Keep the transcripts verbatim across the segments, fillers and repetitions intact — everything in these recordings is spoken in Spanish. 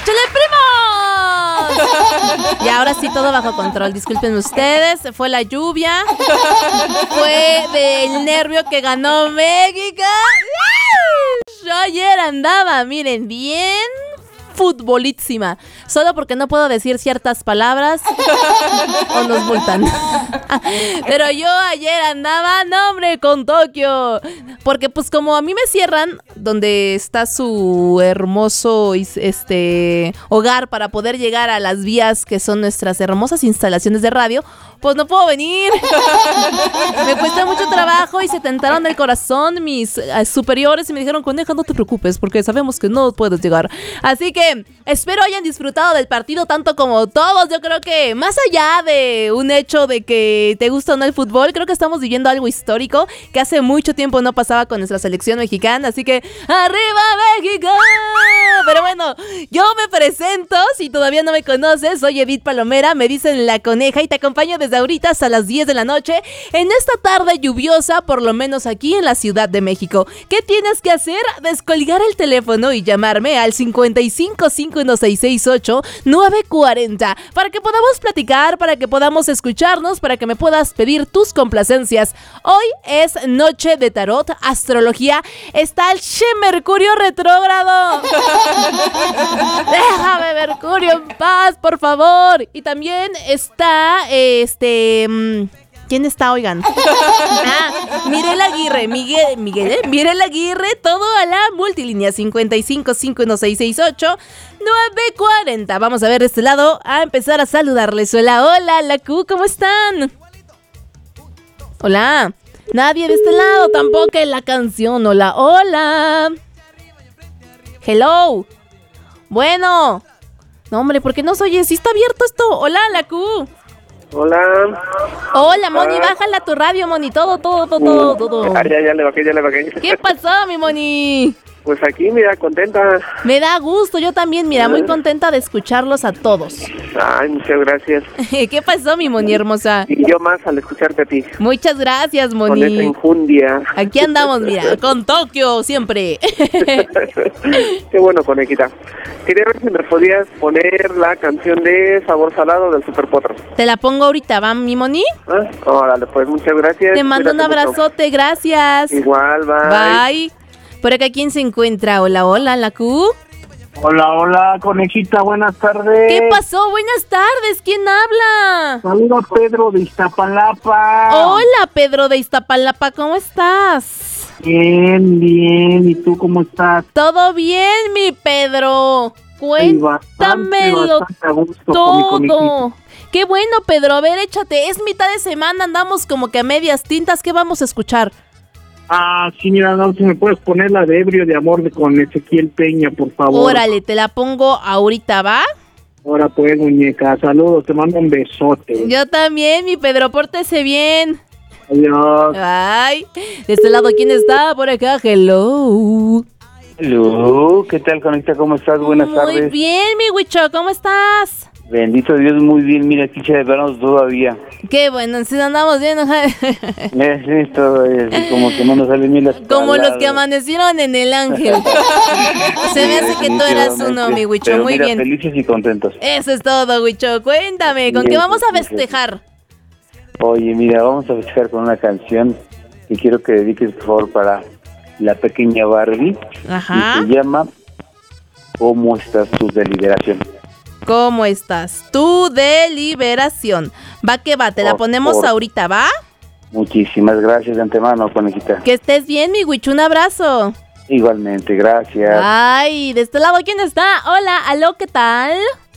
¡Échale, primos! Y ahora sí, todo bajo control. Disculpen ustedes, fue la lluvia. Fue del nervio que ganó México. Yo ayer andaba, miren, bien futbolísima. Solo porque no puedo decir ciertas palabras o nos multan. Pero yo ayer andaba, no hombre, con Tokio. Porque pues como a mí me cierran donde está su hermoso este hogar para poder llegar a las vías que son nuestras hermosas instalaciones de radio, pues no puedo venir. Me cuesta mucho trabajo y se tentaron del corazón mis uh, superiores y me dijeron, coneja, no te preocupes porque sabemos que no puedes llegar. Así que espero hayan disfrutado del partido tanto como todos. Yo creo que más allá de un hecho de que te gusta o no el fútbol, creo que estamos viviendo algo histórico que hace mucho tiempo no pasaba con nuestra selección mexicana. Así que ¡arriba México! Pero bueno, yo me presento. Si todavía no me conoces, soy Edith Palomera, me dicen La Coneja y te acompaño desde ahorita hasta las diez de la noche en esta tarde lluviosa, por lo menos aquí en la Ciudad de México. ¿Qué tienes que hacer? Descolgar el teléfono y llamarme al cincuenta y cinco, cinco uno seis seis ocho, nueve cuarenta para que podamos platicar, para que podamos escucharnos, para que me puedas pedir tus complacencias. Hoy es noche de tarot, astrología, está el Che Mercurio retrógrado. Déjame Mercurio en paz, por favor. Y también está este... ¿quién está, oigan? Ah, Mirel Aguirre, Miguel, Miguel, ¿eh? Mirel Aguirre, todo a la multilínea cincuenta y cinco, cinco uno seis seis ocho, nueve cuarenta. Vamos a ver de este lado, a empezar a saludarles. Hola, hola, la Q, ¿cómo están? Hola, nadie de este lado, tampoco en la canción. Hola, hola. Hello. Bueno. No, hombre, ¿por qué no se oye? ¿Sí está abierto esto? Hola, la Q. Hola. Hola, Moni, ah. Bájala tu radio, Moni, todo, todo, todo, todo, todo. Ah, ya, ya le bajé, ya le bajé. ¿Qué pasó, mi Moni? Pues aquí, mira, contenta. Me da gusto, yo también, mira, muy contenta de escucharlos a todos. Ay, muchas gracias. ¿Qué pasó, mi Moni hermosa? Y yo más al escucharte a ti. Muchas gracias, Moni. Con esa enjundia. Aquí andamos, mira, con Tokio siempre. Qué bueno, conejita. Quería ver si me podías poner la canción de Sabor Salado del Super Potro. Te la pongo ahorita, ¿va, mi Moni? Ah, órale, pues muchas gracias. Te mando Cuídate un abrazote, mucho. Gracias. Igual, bye. Bye. Por acá, ¿quién se encuentra? Hola, hola, la Q. Hola, hola, conejita, buenas tardes. ¿Qué pasó? Buenas tardes, ¿quién habla? Saludos a Pedro de Iztapalapa. Hola, Pedro de Iztapalapa, ¿cómo estás? Bien, bien, ¿y tú cómo estás? Todo bien, mi Pedro. Cuéntamelo todo. Qué bueno, Pedro, a ver, échate, es mitad de semana, andamos como que a medias tintas, ¿qué vamos a escuchar? Ah, sí, mira, no, si me puedes poner la de Ebrio de Amor de con Ezequiel Peña, por favor. Órale, te la pongo ahorita, ¿va? Ahora pues, muñeca, saludos, te mando un besote. Yo también, mi Pedro, pórtese bien. Adiós. Ay, de este lado, ¿quién está? Por acá, hello. Hello, ¿qué tal, conecta? ¿Cómo estás? Buenas muy tardes. Muy bien, mi Huicho, ¿cómo estás? Bendito Dios, muy bien, mira, aquí se vernos todavía. Qué bueno, si andamos bien, es todo, es como que no nos salen bien las como palabras. Los que amanecieron en el Ángel. Se me hace que tú eras uno, mi Huicho, Pero muy mira, bien. Felices y contentos. Eso es todo, Huicho, cuéntame, ¿con sí, qué vamos a festejar? Oye, mira, vamos a festejar con una canción que quiero que dediques, por favor, para la pequeña Barbie. Ajá. Y se llama ¿Cómo estás tú de liberación? ¿Cómo estás? Tu deliberación. Va que va, te la ponemos por... ahorita, ¿va? Muchísimas gracias de antemano, conejita. Que estés bien, mi Huicho, un abrazo. Igualmente, gracias. Ay, de este lado, ¿quién está? Hola, aló, ¿qué tal?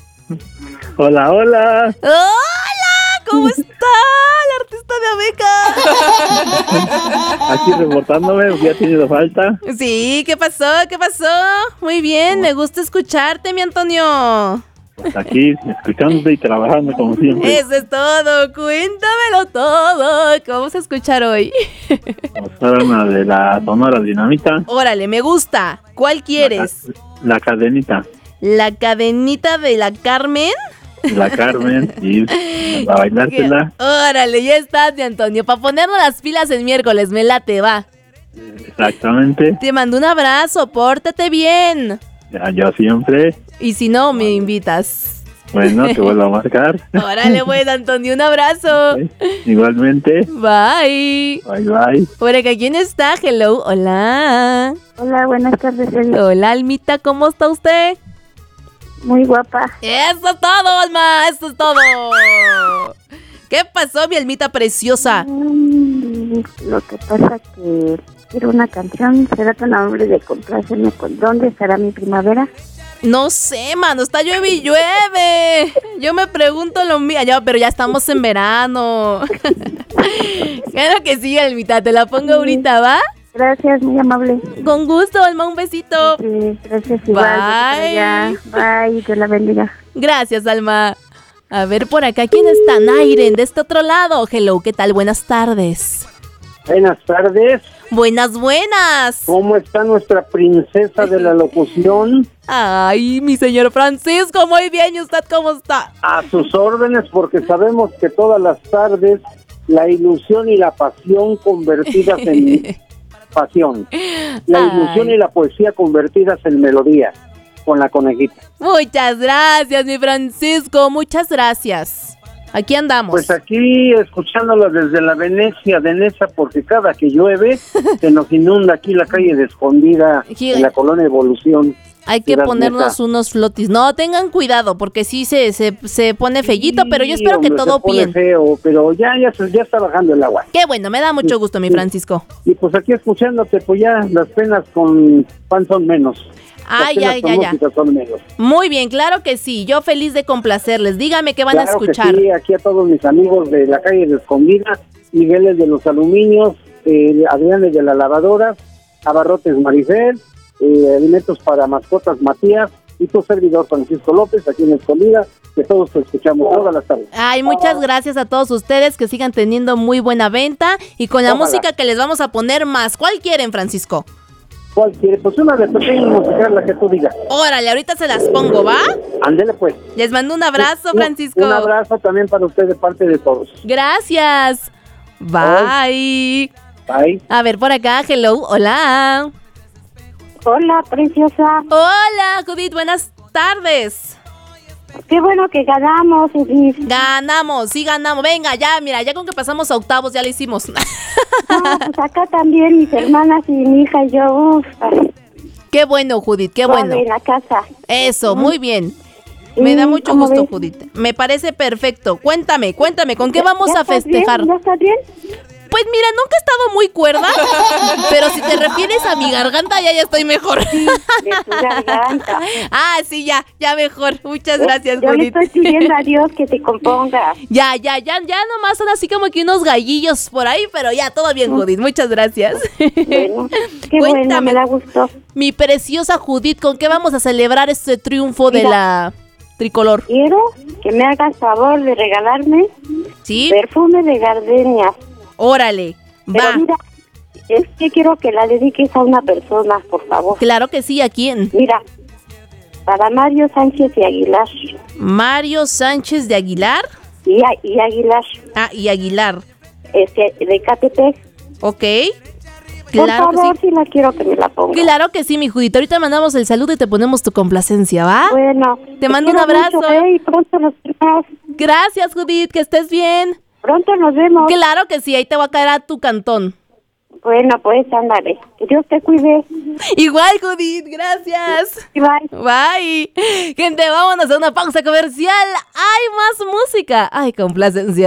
Hola, hola. Hola, ¿cómo está el artista de Abeca? Aquí reportándome, ¿ya ha tenido falta? Sí, ¿qué pasó? ¿Qué pasó? Muy bien, me gusta escucharte, mi Antonio. Aquí, escuchándote y trabajando como siempre. Eso es todo, cuéntamelo todo. ¿Qué vamos a escuchar hoy? Vamos a ver una de la Sonora Dinamita. Órale, me gusta. ¿Cuál quieres? La, la cadenita. ¿La cadenita de la Carmen? La Carmen, sí, para bailártela. Órale, ya estás, de Antonio. Para ponernos las pilas el miércoles, me late, va. Exactamente. Te mando un abrazo, pórtate bien. Ya, yo siempre. Y si no, me invitas. Bueno, te vuelvo a marcar. Órale, pues, Antonio, un abrazo. Okay. Igualmente. Bye. Bye, bye. Por acá, ¿quién está? Hello, hola. Hola, buenas tardes, Eli. Hola, Almita, ¿cómo está usted? Muy guapa. Eso es todo, Alma, eso es todo. ¿Qué pasó, mi Almita preciosa? Mm, lo que pasa que quiero una canción. ¿Será tan amable de complacerme con dónde estará mi primavera? No sé, mano, está llueve y llueve. Yo me pregunto lo mío, ya, pero ya estamos en verano. Claro que sí, Almita, te la pongo ahorita, ¿va? Gracias, muy amable. Con gusto, Alma, un besito. Sí, gracias igual. Bye. Bye, Dios la bendiga. Gracias, Alma. A ver, por acá, ¿quién está? Nairen, de este otro lado. Hello, ¿qué tal? Buenas tardes. Buenas tardes. Buenas, buenas. ¿Cómo está nuestra princesa de la locución? Ay, mi señor Francisco, muy bien. ¿Y usted cómo está? A sus órdenes, porque sabemos que todas las tardes la ilusión y la pasión convertidas en pasión. La Ay. ilusión y la poesía convertidas en melodía, con la conejita. Muchas gracias, mi Francisco. Muchas gracias. Aquí andamos. Pues aquí escuchándola desde la Venecia de Nesa, porque cada que llueve se nos inunda aquí la calle de Escondida en la colonia Evolución. Hay que Ciudad ponernos Neza. unos flotis. No, tengan cuidado, porque sí se, se, se pone fellito, pero yo espero que Hombre, todo se pone bien. feo, pero ya, ya, se- ya está bajando el agua. Qué bueno, me da mucho gusto, mi Francisco. Y pues aquí escuchándote, pues ya las penas con pan son menos. Ay, Las ay, penas ay, con ya. música son menos. Muy bien, claro que sí. Yo feliz de complacerles. Dígame qué van Claro a escuchar. Que sí, aquí a todos mis amigos de la calle de Escondida, Migueles de los Aluminios, eh, Adrianes de la Lavadora, Abarrotes Maricel, eh, Alimentos para Mascotas Matías, y tu servidor Francisco López, aquí en Escondida, que todos te escuchamos todas las tardes. Ay, muchas gracias a todos ustedes, que sigan teniendo muy buena venta y con la Ojalá. música que les vamos a poner más. ¿Cuál quieren, Francisco? ¿Cuál quiere? Pues una de pequeña musical, la que tú digas. Órale, ahorita se las pongo, ¿va? Ándele pues. Les mando un abrazo, Un- Francisco. Un abrazo también para usted de parte de todos. Gracias. Bye. Bye. A ver, por acá, hello, hola. Hola, preciosa. Hola, Judith, buenas tardes. Qué bueno que ganamos. Y, Ganamos, sí ganamos. Venga, ya, mira, ya con que pasamos a octavos, ya lo hicimos. no, pues acá también mis hermanas y mi hija y yo. Uf, Qué bueno, Judith, qué bueno. en la casa. Eso, muy bien. Me da Mm, mucho ¿cómo gusto, ves? Judith. Me parece perfecto. Cuéntame, cuéntame, ¿con qué vamos ¿Ya a estás bien? festejar? ¿Ya estás bien? Pues mira, nunca he estado muy cuerda, pero si te refieres a mi garganta, ya, ya estoy mejor. De tu garganta. Ah, sí, ya, ya mejor. Muchas gracias, Yo le Judith. estoy pidiendo a Dios que te componga. Ya, ya, ya, ya nomás son así como que unos gallillos por ahí, pero ya, todo bien, Judith. Muchas gracias. Bueno, qué bueno, Cuéntame. me da gusto. Mi preciosa Judith, ¿con qué vamos a celebrar este triunfo de Mira. la tricolor? Quiero que me hagas favor de regalarme ¿Sí? perfume de gardenias. Órale, Pero va. mira, es que quiero que la dediques a una persona, por favor. Claro que sí, ¿a quién? Mira, para Mario Sánchez y Aguilar. Mario Sánchez de Aguilar. Y, a- y Aguilar, Ah, y Aguilar. este, de Catepec. Ok. Por Claro que favor, sí. si la quiero que me la ponga. Claro que sí, mi Judith. Ahorita mandamos el saludo y te ponemos tu complacencia, ¿va? Bueno, Te mando un quiero abrazo. mucho, ¿eh? Y pronto nos vemos. Gracias, Judith, que estés bien. Pronto nos vemos. Claro que sí, ahí te voy a caer a tu cantón. Bueno, pues ándale. Que Dios te cuide. Igual, Judith, gracias. Bye. Bye. Gente, vámonos a una pausa comercial. Hay más música. Ay, complacencia.